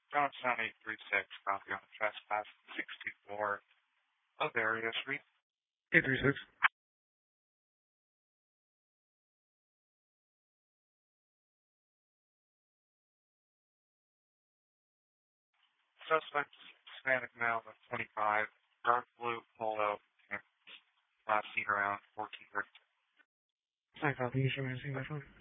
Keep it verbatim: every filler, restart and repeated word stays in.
Johnstown eight three six, copy on the trespass sixty-four of area street. eight three six. Suspect Hispanic male of twenty-five, dark blue polo, and last seen around fourteen thirty. I copy. You show me a single phone.